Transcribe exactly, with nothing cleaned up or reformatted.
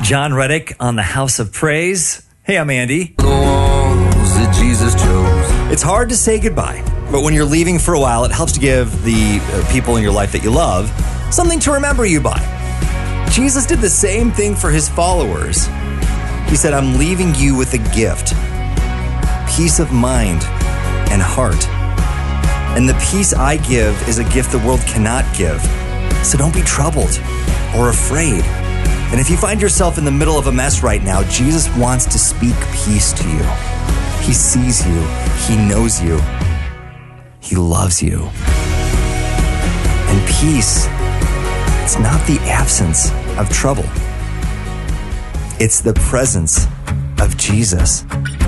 John Reddick on the House of Praise. Hey, I'm Andy. The walls that Jesus chose. It's hard to say goodbye, but when you're leaving for a while, it helps to give the uh, people in your life that you love something to remember you by. Jesus did the same thing for his followers. He said, I'm leaving you with a gift, peace of mind and heart. And the peace I give is a gift the world cannot give. So don't be troubled or afraid. And if you find yourself in the middle of a mess right now, Jesus wants to speak peace to you. He sees you. He knows you. He loves you. And peace, it's not the absence of trouble. It's the presence of Jesus.